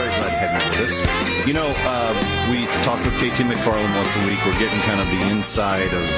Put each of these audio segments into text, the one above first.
Very glad to have you with us. You know, we talk with KT McFarland once a week. We're getting kind of the inside of,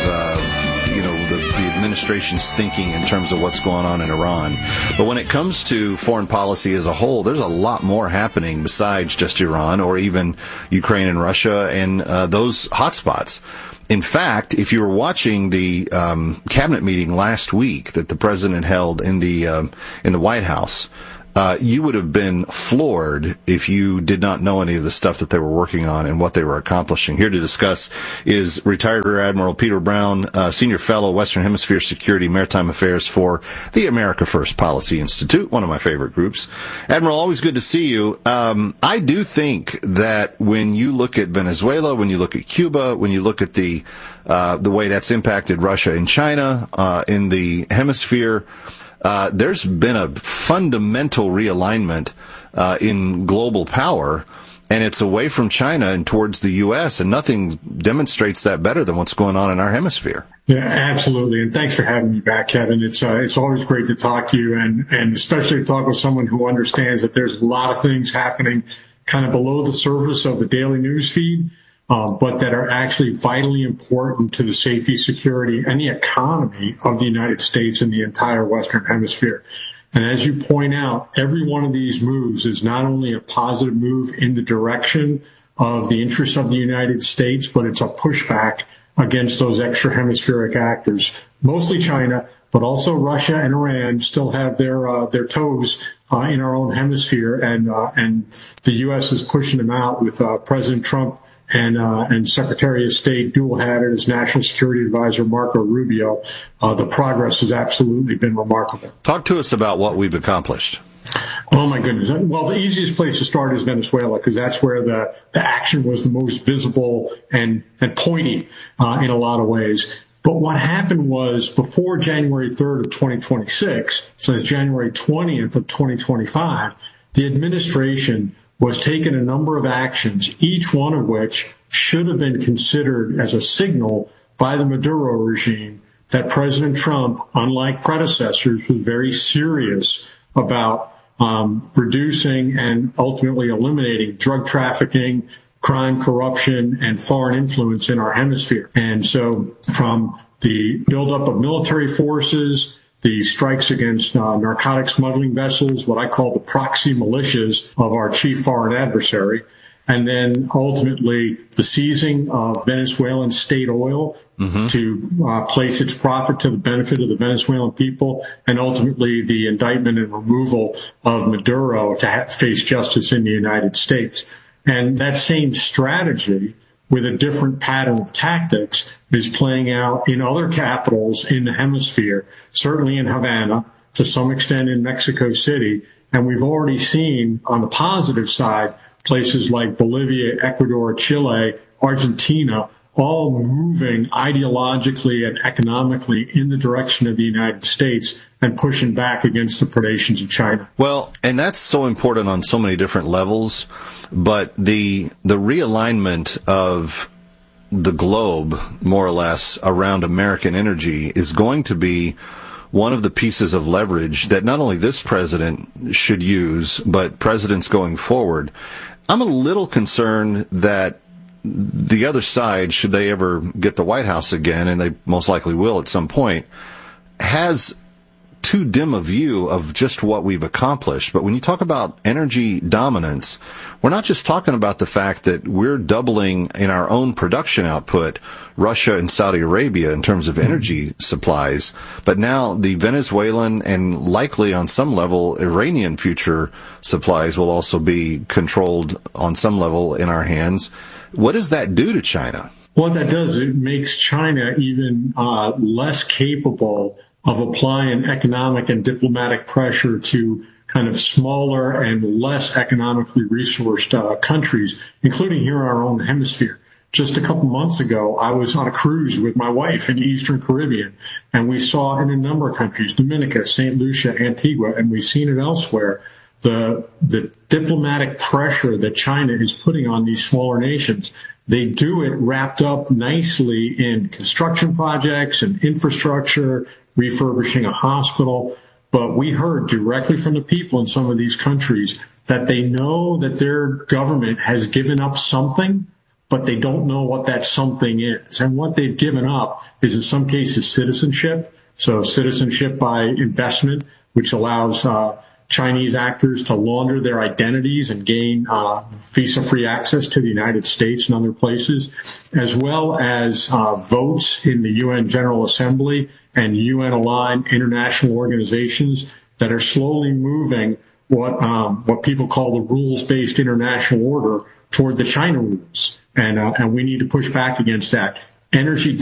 the administration's thinking in terms of what's going on in Iran. But when it comes to foreign policy as a whole, there's a lot more happening besides just Iran or even Ukraine and Russia and those hotspots. In fact, if you were watching the cabinet meeting last week that the president held in the White House, you would have been floored if you did not know any of the stuff that they were working on and what they were accomplishing. Here to discuss is retired Rear Admiral Peter Brown, Senior Fellow, Western Hemisphere Security, Maritime Affairs for the America First Policy Institute, one of my favorite groups. Admiral, always good to see you. I do think that when you look at Venezuela, when you look at Cuba, when you look at the way that's impacted Russia and China in the hemisphere, there's been a fundamental realignment in global power, and it's away from China and towards the U.S., and nothing demonstrates that better than what's going on in our hemisphere. Yeah, absolutely. And thanks for having me back, Kevin. It's always great to talk to you, and especially to talk with someone who understands that there's a lot of things happening kind of below the surface of the daily news feed, but that are actually vitally important to the safety, security, and the economy of the United States and the entire Western Hemisphere. And as you point out, every one of these moves is not only a positive move in the direction of the interests of the United States, but it's a pushback against those extra hemispheric actors, mostly China, but also Russia and Iran still have their toes in our own hemisphere, and the U.S. is pushing them out with President Trump and Secretary of State dual-hatted as National Security Advisor Marco Rubio. The progress has absolutely been remarkable. Talk to us about what we've accomplished. Oh, my goodness. Well, the easiest place to start is Venezuela, because that's where the action was the most visible and pointy in a lot of ways. But what happened was before January 3rd of 2026, so it's January 20th of 2025, the administration was taking a number of actions, each one of which should have been considered as a signal by the Maduro regime that President Trump, unlike predecessors, was very serious about reducing and ultimately eliminating drug trafficking, crime, corruption, and foreign influence in our hemisphere. And so from the buildup of military forces, the strikes against narcotic smuggling vessels, what I call the proxy militias of our chief foreign adversary, and then ultimately the seizing of Venezuelan state oil to place its profit to the benefit of the Venezuelan people, and ultimately the indictment and removal of Maduro to face justice in the United States. And that same strategy, with a different pattern of tactics, is playing out in other capitals in the hemisphere, certainly in Havana, to some extent in Mexico City. And we've already seen on the positive side, places like Bolivia, Ecuador, Chile, Argentina, all moving ideologically and economically in the direction of the United States and pushing back against the predations of China. Well, and that's so important on so many different levels, but the realignment of the globe, more or less, around American energy is going to be one of the pieces of leverage that not only this president should use, but presidents going forward. I'm a little concerned that the other side, should they ever get the White House again, and they most likely will at some point, has too dim a view of just what we've accomplished. But when you talk about energy dominance, we're not just talking about the fact that we're doubling in our own production output Russia and Saudi Arabia in terms of energy supplies, but now the Venezuelan and likely on some level Iranian future supplies will also be controlled on some level in our hands. What does that do to China? What that does, it makes China even less capable of applying economic and diplomatic pressure to kind of smaller and less economically resourced countries, including here in our own hemisphere. Just a couple months ago, I was on a cruise with my wife in the Eastern Caribbean, and we saw in a number of countries, Dominica, St. Lucia, Antigua, and we've seen it elsewhere, the diplomatic pressure that China is putting on these smaller nations. They do it wrapped up nicely in construction projects and infrastructure, refurbishing a hospital. But we heard directly from the people in some of these countries that they know that their government has given up something, but they don't know what that something is. And what they've given up is in some cases citizenship. So citizenship by investment, which allows Chinese actors to launder their identities and gain visa-free access to the United States and other places, as well as votes in the UN General Assembly and UN-aligned international organizations that are slowly moving what people call the rules-based international order toward the China rules. And we need to push back against that. Energy